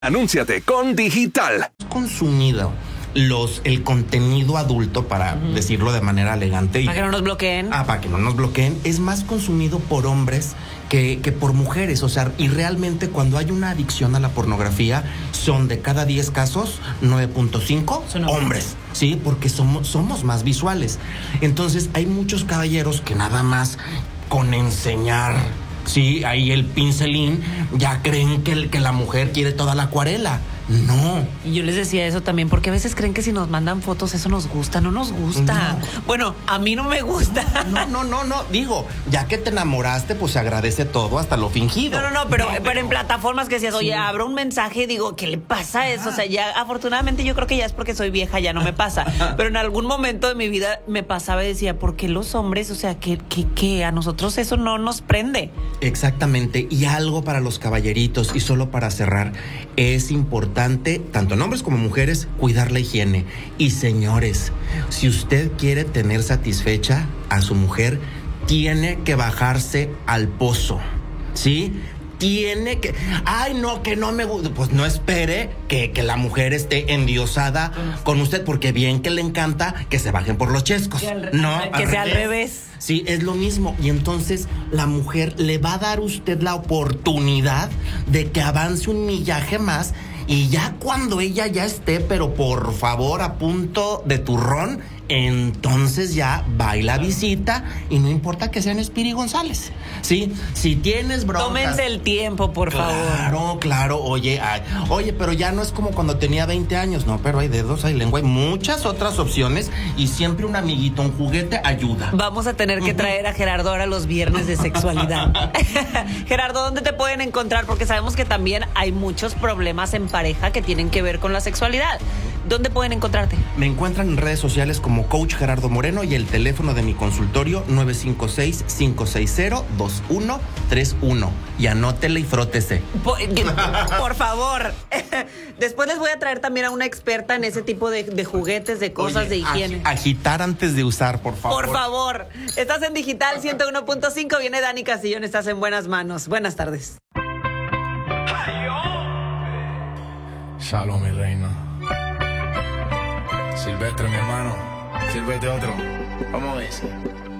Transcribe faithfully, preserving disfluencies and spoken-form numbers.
Anúnciate con Digital. Consumido los el contenido adulto, para uh-huh. decirlo de manera elegante. Para que no nos bloqueen. Ah, para que no nos bloqueen. Es más consumido por hombres que, que por mujeres. O sea, y realmente cuando hay una adicción a la pornografía, son de cada diez casos, nueve punto cinco son hombres. hombres. Sí, porque somos, somos más visuales. Entonces, hay muchos caballeros que nada más con enseñar... Sí, ahí el pincelín, ya creen que, el, que la mujer quiere toda la acuarela. No. Y yo les decía eso también, porque a veces creen que si nos mandan fotos eso nos gusta. No nos gusta. No. Bueno, a mí no me gusta. No, no, no, no. Digo, ya que te enamoraste, pues se agradece todo, hasta lo fingido. No, no, no, pero, no, pero... pero en plataformas que decías, oye, sí. abro un mensaje y digo, ¿qué le pasa a eso? O sea, ya, afortunadamente yo creo que ya es porque soy vieja, ya no me pasa. Pero en algún momento de mi vida me pasaba y decía, ¿por qué los hombres? O sea, que, que, que a nosotros eso no nos prende. Exactamente. Y algo para los caballeritos, y solo para cerrar, es importante, tanto en hombres como mujeres, cuidar la higiene. Y señores, si usted quiere tener satisfecha a su mujer, tiene que bajarse al pozo, ¿sí? Tiene que... Ay, no, que no me gusta. Pues no espere que, que la mujer esté endiosada con usted, porque bien que le encanta que se bajen por los chescos. Al, no, que al sea revés. al revés. Sí, es lo mismo. Y entonces la mujer le va a dar a usted la oportunidad de que avance un millaje más. Y ya cuando ella ya esté, pero por favor, a punto de turrón, entonces ya va y la visita, y no importa que sean Espiri González. Sí, si tienes broncas. Tómense el tiempo, por claro, favor. Claro, claro, oye, ay, oye, pero ya no es como cuando tenía veinte años, no, pero hay dedos, hay lengua, hay muchas otras opciones, y siempre un amiguito, un juguete ayuda. Vamos a tener que traer a Gerardo ahora los viernes de sexualidad. Gerardo, ¿dónde te pueden encontrar? Porque sabemos que también hay muchos problemas en pareja que tienen que ver con la sexualidad. ¿Dónde pueden encontrarte? Me encuentran en redes sociales como Coach Gerardo Moreno, y el teléfono de mi consultorio nueve cinco seis, cinco seis cero, dos uno tres uno. Y anótele y frótese. Por, por favor. Después les voy a traer también a una experta en ese tipo de, de juguetes, de cosas. Oye, de higiene. Agitar antes de usar, por favor. Por favor. Estás en Digital ciento uno punto cinco. Viene Dani Castillón. Estás en buenas manos. Buenas tardes. Shalom, mi reina. Silvestre, mi hermano. Sírvete otro. Vamos a ver.